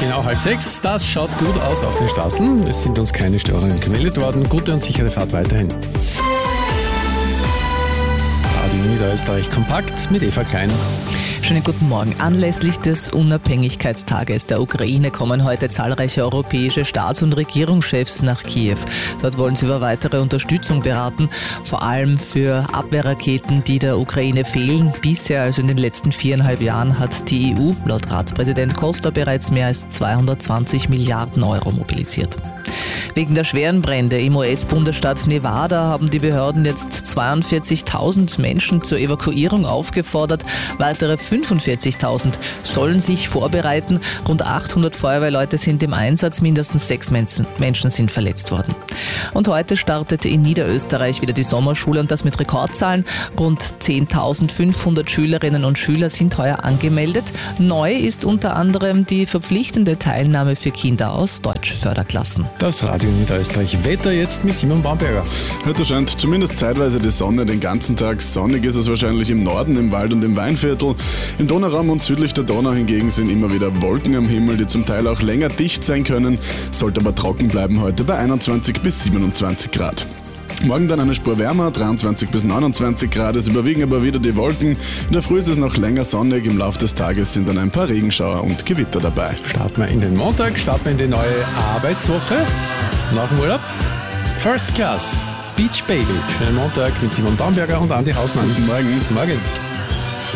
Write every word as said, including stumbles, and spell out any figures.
Genau halb sechs. Das schaut gut aus auf den Straßen. Es sind uns keine Störungen gemeldet worden. Gute und sichere Fahrt weiterhin. Radio Niederösterreich kompakt mit Eva Klein. Schönen guten Morgen. Anlässlich des Unabhängigkeitstages der Ukraine kommen heute zahlreiche europäische Staats- und Regierungschefs nach Kiew. Dort wollen sie über weitere Unterstützung beraten, vor allem für Abwehrraketen, die der Ukraine fehlen. Bisher, also in den letzten viereinhalb Jahren, hat die E U laut Ratspräsident Costa bereits mehr als zweihundertzwanzig Milliarden Euro mobilisiert. Wegen der schweren Brände im U S-Bundesstaat Nevada haben die Behörden jetzt zweiundvierzigtausend Menschen zur Evakuierung aufgefordert. Weitere fünfundvierzigtausend sollen sich vorbereiten. Rund achthundert Feuerwehrleute sind im Einsatz, mindestens sechs Menschen, Menschen sind verletzt worden. Und heute startete in Niederösterreich wieder die Sommerschule und das mit Rekordzahlen. Rund zehntausendfünfhundert Schülerinnen und Schüler sind heuer angemeldet. Neu ist unter anderem die verpflichtende Teilnahme für Kinder aus Deutschförderklassen. Das Radio Niederösterreich Wetter jetzt mit Simon Bamberger. Heute scheint zumindest zeitweise die Sonne den ganzen Tag. Sonnig ist es wahrscheinlich im Norden, im Wald und im Weinviertel. Im Donauraum und südlich der Donau hingegen sind immer wieder Wolken am Himmel, die zum Teil auch länger dicht sein können. Sollte aber trocken bleiben heute bei einundzwanzig bis siebenundzwanzig Grad. Morgen dann eine Spur wärmer, dreiundzwanzig bis neunundzwanzig Grad, es überwiegen aber wieder die Wolken. In der Früh ist es noch länger sonnig, im Laufe des Tages sind dann ein paar Regenschauer und Gewitter dabei. Starten wir in den Montag, starten wir in die neue Arbeitswoche. Nach dem Urlaub. First Class, Beach Baby. Schönen Montag mit Simon Bamberger und Andi Hausmann. Guten Morgen. Guten Morgen.